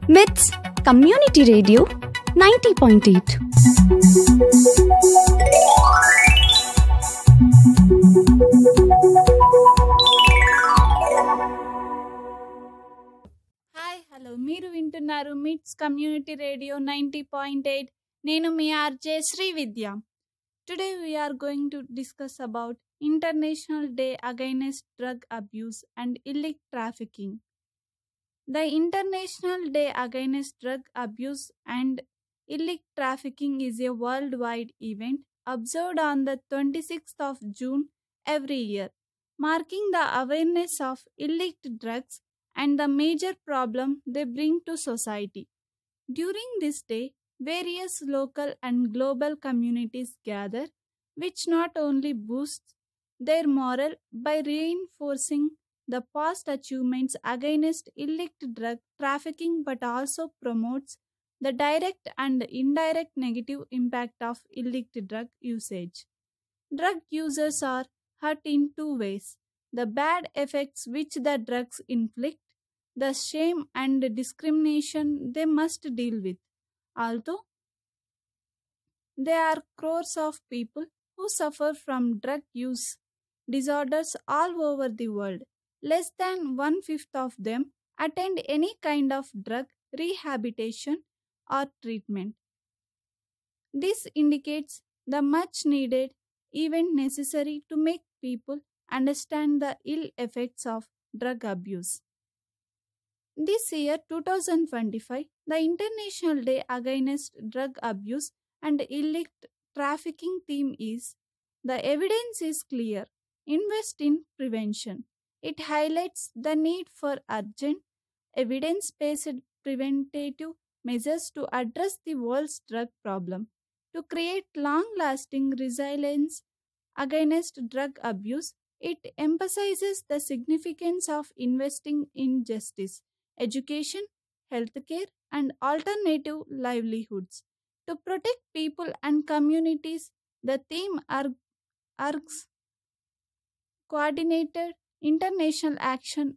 With Community Radio 90.8. Hi hello మీరు వింటున్నారు మిట్స్ కమ్యూనిటీ రేడియో 90.8. నేను మీ RJ Shri Vidya. Today we are going to discuss about international day against drug abuse and Illich trafficking. The International Day Against Drug Abuse and Illicit Trafficking is a worldwide event observed on the 26th of June every year, marking the awareness of illicit drugs and the major problem they bring to society. During this day, various local and global communities gather, which not only boosts their morale by reinforcing the past achievements against illicit drug trafficking but also promotes the direct and indirect negative impact of illicit drug usage. Drug users are hurt in two ways: the bad effects which the drugs inflict, the shame and discrimination they must deal with. Although there are crores of people who suffer from drug use disorders all over the world, less than one fifth of them attend any kind of drug rehabilitation or treatment. This indicates the much needed event necessary to make people understand the ill effects of drug abuse. This year, 2025, the International Day Against Drug Abuse and Illicit Trafficking theme is "The Evidence is Clear. Invest in Prevention." It highlights the need for urgent, evidence based preventative measures to address the world's drug problem. To create long lasting resilience against drug abuse, it emphasizes the significance of investing in justice, education, healthcare, and alternative livelihoods. To protect people and communities, the theme urges coordinated international action